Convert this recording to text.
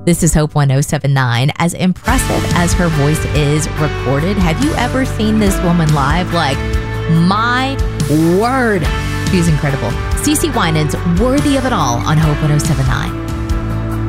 This is Hope 1079. As impressive as her voice is recorded, have you ever seen this woman live? Like, my word, she's incredible. CeCe Winans, Worthy of It All on Hope 1079.